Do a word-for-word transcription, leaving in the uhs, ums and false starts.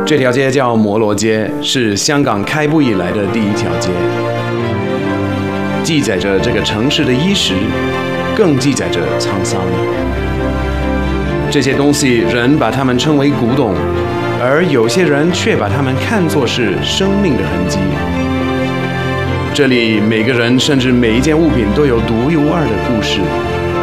这条街叫摩罗街，是香港开埠以来的第一条街，记载着这个城市的衣食，更记载着沧桑。这些东西，人把它们称为古董，而有些人却把它们看作是生命的痕迹。这里每个人甚至每一件物品都有独一无二的故事。